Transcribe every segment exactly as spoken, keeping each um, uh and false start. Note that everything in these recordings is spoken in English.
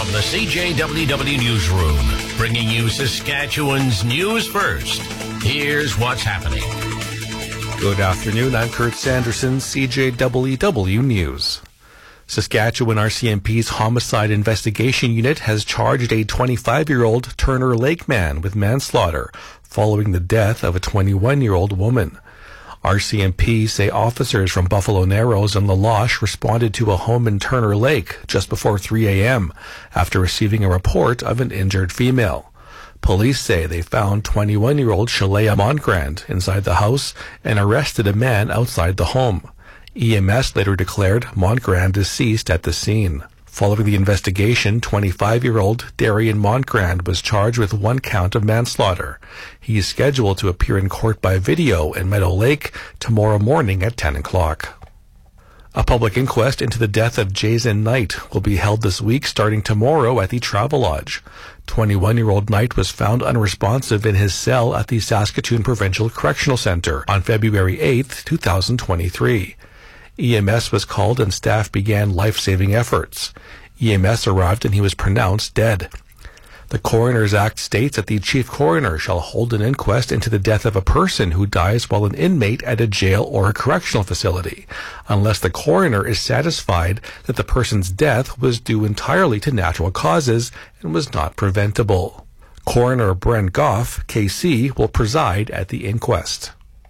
From the C J W W Newsroom, bringing you Saskatchewan's news first. Here's what's happening. Good afternoon. I'm Kurt Sanderson, C J W W News. Saskatchewan R C M P's Homicide Investigation Unit has charged a twenty-five-year-old Turner Lake man with manslaughter following the death of a twenty-one-year-old woman. R C M P say officers from Buffalo Narrows and La Loche responded to a home in Turner Lake just before three a.m. after receiving a report of an injured female. Police say they found twenty-one-year-old Shalea Montgrand inside the house and arrested a man outside the home. E M S later declared Montgrand deceased at the scene. Following the investigation, twenty-five-year-old Darian Montgrand was charged with one count of manslaughter. He is scheduled to appear in court by video in Meadow Lake tomorrow morning at ten o'clock. A public inquest into the death of Jason Knight will be held this week starting tomorrow at the Travelodge. twenty-one-year-old Knight was found unresponsive in his cell at the Saskatoon Provincial Correctional Centre on February eighth, twenty twenty-three. E M S was called and staff began life-saving efforts. E M S arrived and he was pronounced dead. The Coroner's Act states that the chief coroner shall hold an inquest into the death of a person who dies while an inmate at a jail or a correctional facility, unless the coroner is satisfied that the person's death was due entirely to natural causes and was not preventable. Coroner Brent Goff, K C, will preside at the inquest.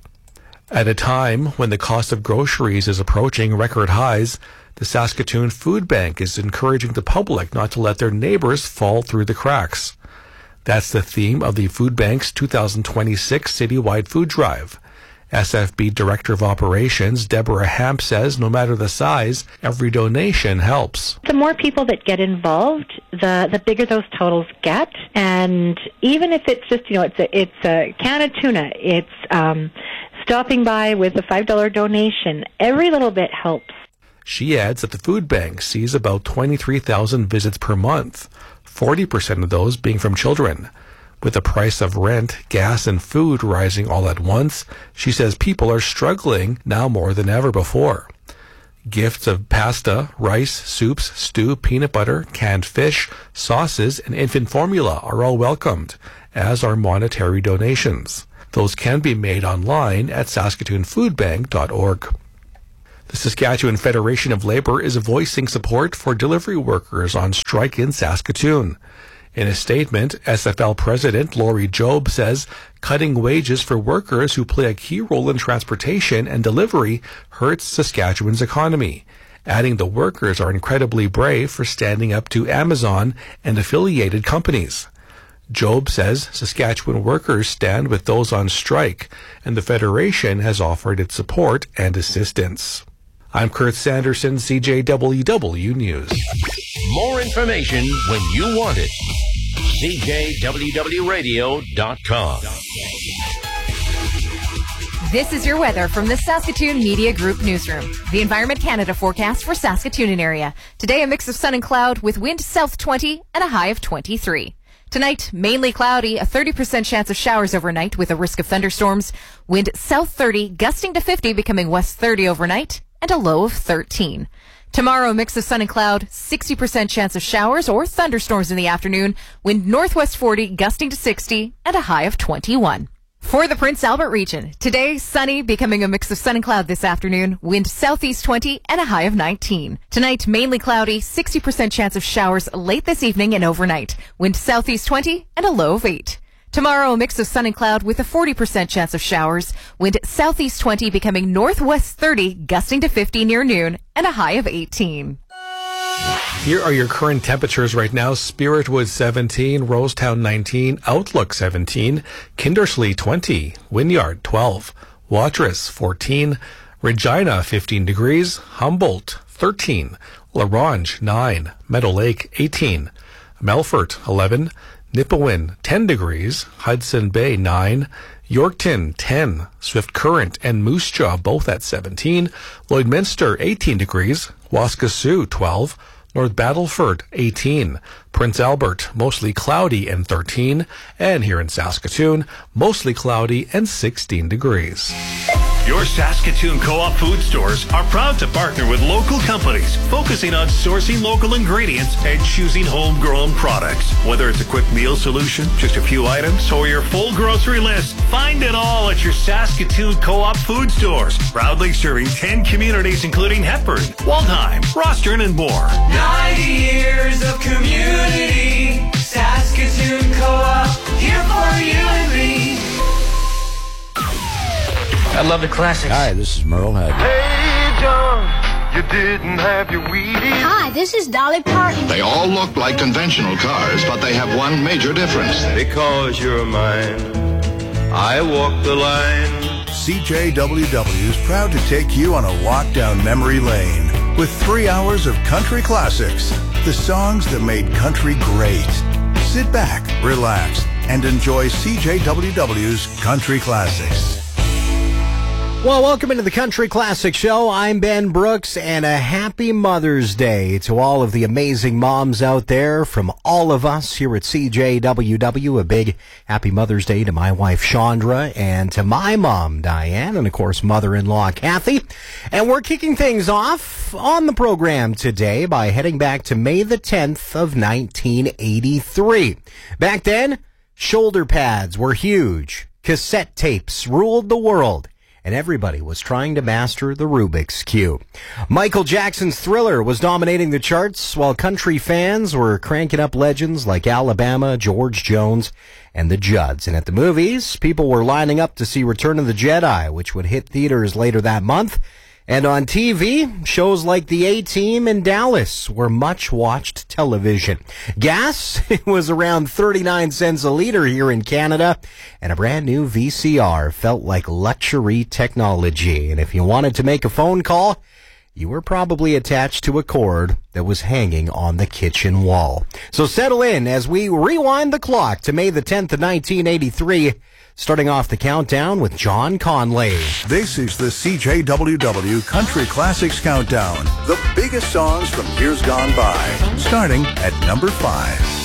At a time when the cost of groceries is approaching record highs, the Saskatoon Food Bank is encouraging the public not to let their neighbors fall through the cracks. That's the theme of the Food Bank's two thousand twenty-six citywide food drive. S F B Director of Operations Deborah Hamp says no matter the size, every donation helps. The more people that get involved, the the bigger those totals get. And even if it's just, you know, it's a, it's a can of tuna, it's um, stopping by with a five dollar donation, every little bit helps. She adds that the food bank sees about twenty-three thousand visits per month, forty percent of those being from children. With the price of rent, gas, and food rising all at once, she says people are struggling now more than ever before. Gifts of pasta, rice, soups, stew, peanut butter, canned fish, sauces, and infant formula are all welcomed, as are monetary donations. Those can be made online at saskatoon food bank dot org. The Saskatchewan Federation of Labour is voicing support for delivery workers on strike in Saskatoon. In a statement, S F L President Laurie Job says cutting wages for workers who play a key role in transportation and delivery hurts Saskatchewan's economy, adding the workers are incredibly brave for standing up to Amazon and affiliated companies. Job says Saskatchewan workers stand with those on strike, and the Federation has offered its support and assistance. I'm Kurt Sanderson, C J W W News. More information when you want it. C J W W radio dot com. This is your weather from the Saskatoon Media Group Newsroom. The Environment Canada forecast for Saskatoon and area. Today, a mix of sun and cloud with wind south twenty and a high of twenty-three. Tonight, mainly cloudy, a thirty percent chance of showers overnight with a risk of thunderstorms. Wind south thirty, gusting to fifty, becoming west thirty overnight, and a low of thirteen. Tomorrow, a mix of sun and cloud, sixty percent chance of showers or thunderstorms in the afternoon. Wind northwest forty, gusting to sixty, and a high of twenty-one. For the Prince Albert region, today, sunny, becoming a mix of sun and cloud this afternoon. Wind southeast twenty and a high of nineteen. Tonight, mainly cloudy, sixty percent chance of showers late this evening and overnight. Wind southeast twenty and a low of eight. Tomorrow, a mix of sun and cloud with a forty percent chance of showers. Wind southeast twenty, becoming northwest thirty, gusting to fifty near noon, and a high of eighteen. Here are your current temperatures right now. Spiritwood seventeen, Rosetown nineteen, Outlook seventeen, Kindersley twenty, Wynyard twelve, Watrous fourteen, Regina fifteen degrees, Humboldt thirteen, La Ronge nine, Meadow Lake eighteen, Melfort eleven, Nipawin ten degrees, Hudson Bay nine, Yorkton ten, Swift Current and Moose Jaw both at seventeen, Lloydminster eighteen degrees, Waskesiu twelve, North Battleford eighteen, Prince Albert mostly cloudy and thirteen, and here in Saskatoon mostly cloudy and sixteen degrees. Your Saskatoon Co-op food stores are proud to partner with local companies focusing on sourcing local ingredients and choosing homegrown products. Whether it's a quick meal solution, just a few items, or your full grocery list, find it all at your Saskatoon Co-op food stores. Proudly serving ten communities including Hepburn, Waldheim, Rostern, and more. ninety years of community. Saskatoon Co-op, here for you and me. I love the classics. Hi, this is Merle Haggard. Hey, John, you didn't have your Wheaties. Hi, this is Dolly Parton. They all look like conventional cars, but they have one major difference. Because you're mine, I walk the line. C J W W is proud to take you on a walk down memory lane with three hours of country classics, the songs that made country great. Sit back, relax, and enjoy C J W W's Country Classics. Well, welcome into the Country Classic Show. I'm Ben Brooks, and a happy Mother's Day to all of the amazing moms out there. From all of us here at C J W W, a big happy Mother's Day to my wife, Chandra, and to my mom, Diane, and of course, mother-in-law, Kathy. And we're kicking things off on the program today by heading back to May the tenth of nineteen eighty-three. Back then, shoulder pads were huge. Cassette tapes ruled the world, and everybody was trying to master the Rubik's Cube. Michael Jackson's Thriller was dominating the charts, while country fans were cranking up legends like Alabama, George Jones, and the Judds. And at the movies, people were lining up to see Return of the Jedi, which would hit theaters later that month. And on T V, shows like The A-Team and Dallas were much-watched television. Gas was around thirty-nine cents a liter here in Canada, and a brand new V C R felt like luxury technology. And if you wanted to make a phone call, you were probably attached to a cord that was hanging on the kitchen wall. So settle in as we rewind the clock to May the tenth of nineteen eighty-three, starting off the countdown with John Conley. This is the C J W W Country Classics Countdown, the biggest songs from years gone by, starting at number five.